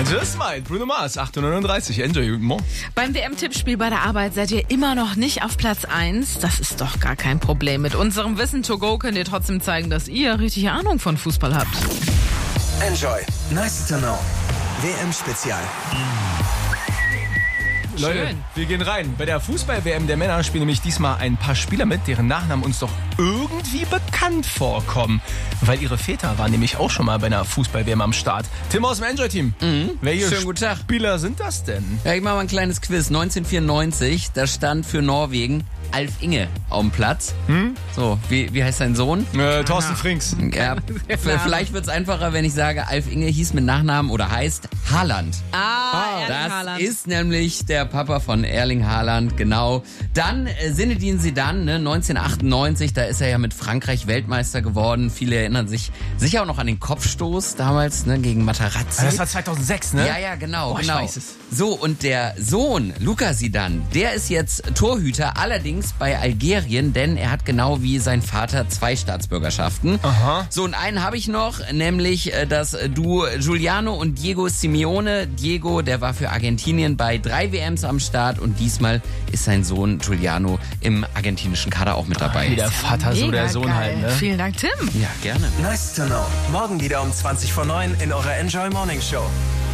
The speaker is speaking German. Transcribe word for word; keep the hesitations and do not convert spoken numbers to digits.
Just Might, Bruno Mars, acht Uhr neununddreißig. Enjoy, guten Morgen. Beim W M-Tippspiel bei der Arbeit seid ihr immer noch nicht auf Platz eins. Das ist doch gar kein Problem. Mit unserem Wissen to go könnt ihr trotzdem zeigen, dass ihr richtige Ahnung von Fußball habt. Enjoy. Nice to know. W M-Spezial. Leute, Schön. wir gehen rein. Bei der Fußball-W M der Männer spielen nämlich diesmal ein paar Spieler mit, deren Nachnamen uns doch irgendwie bekannt vorkommen. Weil ihre Väter waren nämlich auch schon mal bei einer Fußball-W M am Start. Tim aus dem Enjoy-Team. Mhm. Welche Schönen guten Tag. Spieler sind das denn? Ja, ich mache mal ein kleines Quiz. neunzehnhundertvierundneunzig, da stand für Norwegen Alf Inge auf dem Platz. Hm? So, wie, wie heißt sein Sohn? Äh, Thorsten Frings. Ja, f- vielleicht wird es einfacher, wenn ich sage, Alf Inge hieß mit Nachnamen oder heißt Haaland. Ah, Erling Das Haaland. ist nämlich der Papa von Erling Haaland, genau. Dann äh, Zinedine Zidane, ne, neunzehnhundertachtundneunzig, da ist er ja mit Frankreich Weltmeister geworden. Viele erinnern sich sicher auch noch an den Kopfstoß damals, ne, gegen Materazzi. Das war zweitausendsechs, ne? Ja, ja, genau, Oh, ich genau. weiß es. So, und der Sohn, Luka Zidane, der ist jetzt Torhüter, allerdings bei Algerien, denn er hat genau wie sein Vater zwei Staatsbürgerschaften. Aha. So, und einen habe ich noch, nämlich äh, das Duo Giuliano und Diego Simeone. Diego, der war für Argentinien bei drei W Ms am Start und diesmal ist sein Sohn Giuliano im argentinischen Kader auch mit dabei. Wie der Vater, so Mega der Sohn geil. halt, ne? Vielen Dank, Tim. Ja, gerne. Nice to know. Morgen wieder um zwanzig vor neun in eurer Enjoy Morning Show.